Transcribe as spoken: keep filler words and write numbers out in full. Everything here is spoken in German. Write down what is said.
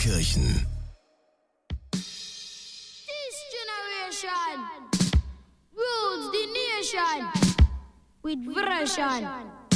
Gelsenkirchen. This generation rules the nation with version.